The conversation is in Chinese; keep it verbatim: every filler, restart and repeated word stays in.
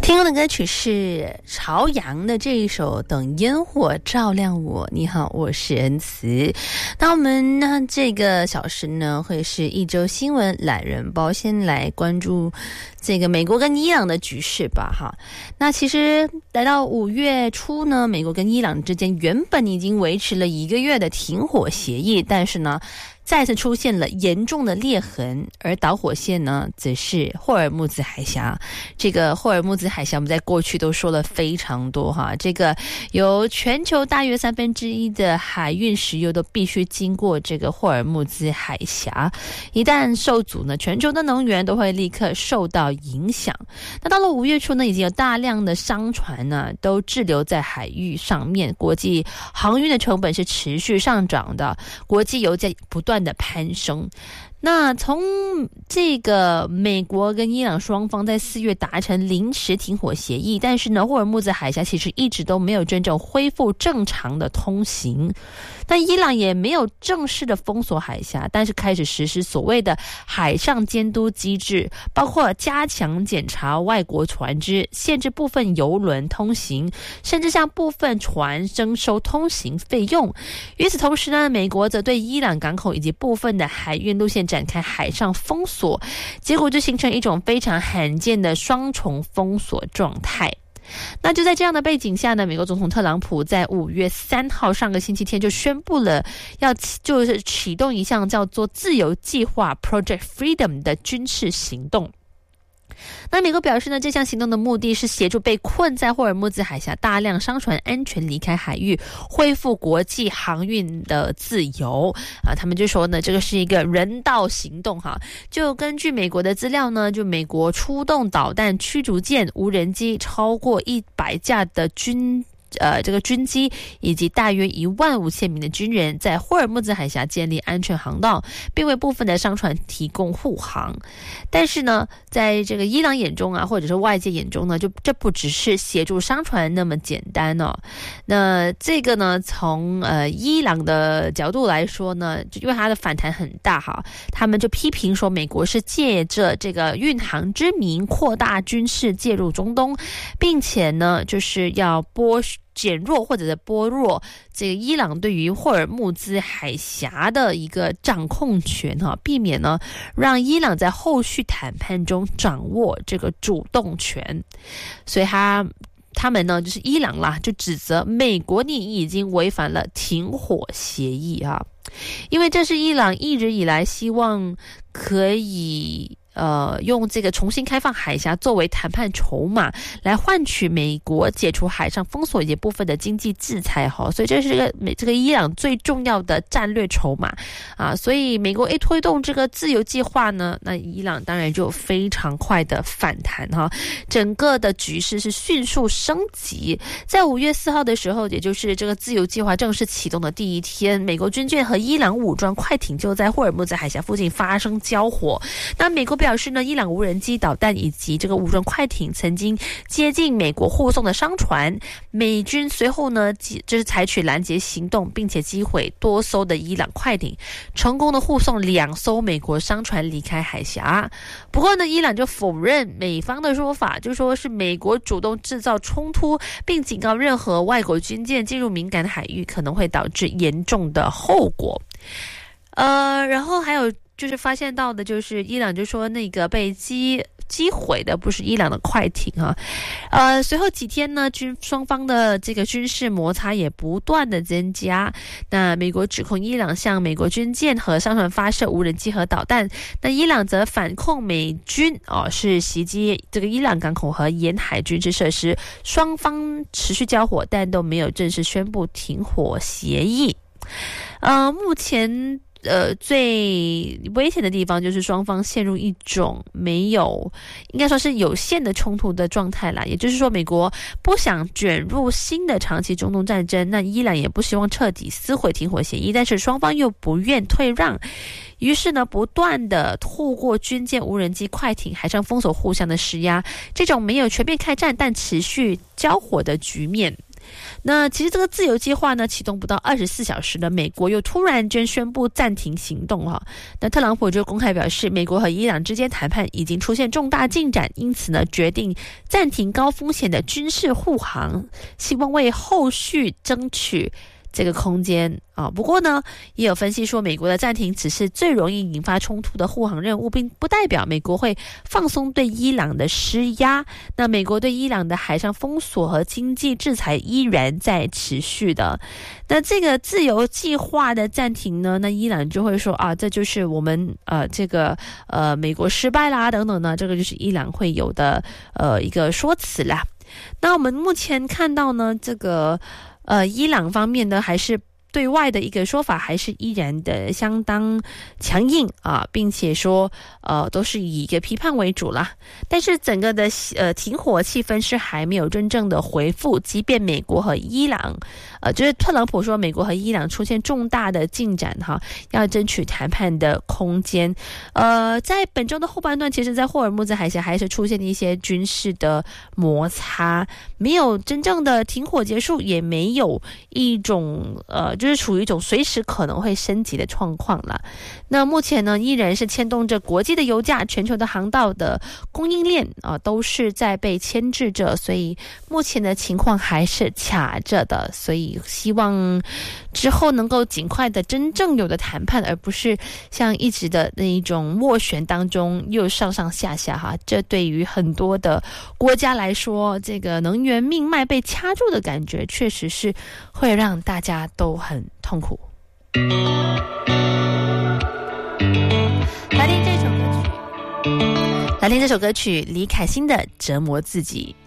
听过的歌曲是朝阳的这一首《等烟火照亮我》。你好，我是恩慈。那我们呢这个小时呢会是一周新闻懒人包，先来关注这个美国跟伊朗的局势吧哈。那其实来到五月初呢，美国跟伊朗之间原本已经维持了一个月的停火协议，但是呢再次出现了严重的裂痕，而导火线呢则是霍尔木兹海峡。这个霍尔木兹海峡我们在过去都说了非常多哈，这个有全球大约三分之一的海运石油都必须经过这个霍尔木兹海峡，一旦受阻呢，全球的能源都会立刻受到影响。那到了五月初呢，已经有大量的商船呢都滞留在海域上面，国际航运的成本是持续上涨的，国际油价不断的攀升。那从这个美国跟伊朗双方在四月达成临时停火协议，但是呢，霍尔木兹海峡其实一直都没有真正恢复正常的通行。但伊朗也没有正式的封锁海峡，但是开始实施所谓的海上监督机制，包括加强检查外国船只，限制部分邮轮通行，甚至向部分船征收通行费用。与此同时呢，美国则对伊朗港口以及部分的海运路线展开海上封锁，结果就形成一种非常罕见的双重封锁状态。那就在这样的背景下呢，美国总统特朗普在五月三号上个星期天就宣布了要就是启动一项叫做自由计划 Project Freedom 的军事行动。那美国表示呢，这项行动的目的是协助被困在霍尔木兹海峡大量商船安全离开海域，恢复国际航运的自由啊。他们就说呢，这个是一个人道行动哈。就根据美国的资料呢，就美国出动导弹驱逐舰、无人机超过一百架的军。呃，这个军机以及大约一万五千名的军人在霍尔木兹海峡建立安全航道，并为部分的商船提供护航。但是呢，在这个伊朗眼中啊，或者是外界眼中呢，就这不只是协助商船那么简单哦。那这个呢，从呃伊朗的角度来说呢，就因为它的反弹很大哈，他们就批评说美国是借着这个运航之名扩大军事介入中东，并且呢，就是要剥减弱或者是剥弱这个伊朗对于霍尔木兹海峡的一个掌控权哈，避免呢让伊朗在后续谈判中掌握这个主动权。所以他他们呢就是伊朗啦，就指责美国你已经违反了停火协议哈，因为这是伊朗一直以来希望可以呃，用这个重新开放海峡作为谈判筹码，来换取美国解除海上封锁以及部分的经济制裁哈，所以这是个美这个伊朗最重要的战略筹码啊。所以美国一推动这个自由计划呢，那伊朗当然就非常快的反弹哈，整个的局势是迅速升级。在五月四号的时候，也就是这个自由计划正式启动的第一天，美国军舰和伊朗武装快艇就在霍尔木兹海峡附近发生交火。那美国表示呢，伊朗无人机、导弹以及这个武装快艇曾经接近美国护送的商船，美军随后呢就是采取拦截行动，并且击毁多艘的伊朗快艇，成功的护送两艘美国商船离开海峡。不过呢，伊朗就否认美方的说法，就说是美国主动制造冲突，并警告任何外国军舰进入敏感的海域可能会导致严重的后果。呃，然后还有就是发现到的就是伊朗就说那个被击击毁的不是伊朗的快艇啊，呃，随后几天呢，军双方的这个军事摩擦也不断的增加。那美国指控伊朗向美国军舰和商船发射无人机和导弹，那伊朗则反控美军哦是袭击这个伊朗港口和沿海军事设施，双方持续交火，但都没有正式宣布停火协议。呃，目前。呃，最危险的地方就是双方陷入一种没有，应该说是有限的冲突的状态啦。也就是说，美国不想卷入新的长期中东战争，那伊朗也不希望彻底撕毁停火协议，但是双方又不愿退让。于是呢，不断的透过军舰、无人机、快艇、海上封锁互相的施压，这种没有全面开战但持续交火的局面。 那其实这个自由计划呢启动不到二十四小时呢，美国又突然间宣布暂停行动哈。那特朗普就公开表示，美国和伊朗之间谈判已经出现重大进展，因此呢决定暂停高风险的军事护航，希望为后续争取这个空间啊。不过呢，也有分析说，美国的暂停只是最容易引发冲突的护航任务，并不代表美国会放松对伊朗的施压。那美国对伊朗的海上封锁和经济制裁依然在持续的。那这个自由计划的暂停呢，那伊朗就会说啊，这就是我们呃这个呃美国失败啦等等呢，这个就是伊朗会有的呃一个说辞啦。那我们目前看到呢，这个呃，伊朗方面呢，还是对外的一个说法，还是依然的相当强硬啊，并且说，呃，都是以一个批判为主啦。但是整个的呃停火气氛是还没有真正的回复，即便美国和伊朗，呃，就是特朗普说美国和伊朗出现重大的进展哈，要争取谈判的空间。呃，在本周的后半段，其实在霍尔木兹海峡还是出现了一些军事的摩擦，没有真正的停火结束，也没有一种呃。就是处于一种随时可能会升级的状况了。那目前呢，依然是牵动着国际的油价，全球的航道的供应链啊、呃，都是在被牵制着，所以目前的情况还是卡着的。所以希望之后能够尽快的真正有的谈判，而不是像一直的那一种斡旋当中又上上下下哈。这对于很多的国家来说，这个能源命脉被掐住的感觉，确实是会让大家都很很痛苦。来听这首歌曲，来听这首歌曲，李凯欣的《折磨自己》。